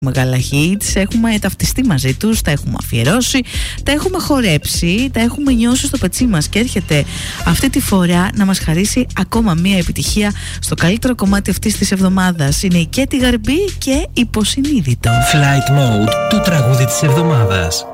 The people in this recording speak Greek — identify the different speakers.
Speaker 1: μεγάλα hits, έχουμε ταυτιστεί μαζί τους, τα έχουμε αφιερώσει, τα έχουμε χορέψει, τα έχουμε νιώσει στο πετσί μας και έρχεται αυτή τη φορά να μας χαρίσει ακόμα μία επιτυχία στο καλύτερο κομμάτι αυτής της εβδομάδας. Είναι η Κέτι Γαρμπή και Υποσυνείδητο.
Speaker 2: Flight Mode, το τραγούδι της εβδομάδας.